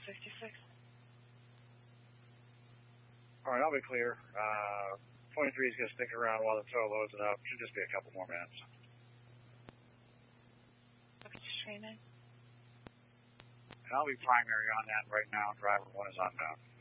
56. All right, I'll be clear. 23 is going to stick around while the tow loads it up. Should just be a couple more minutes. Okay, streaming. And I'll be primary on that right now. Driver 1 is on bound.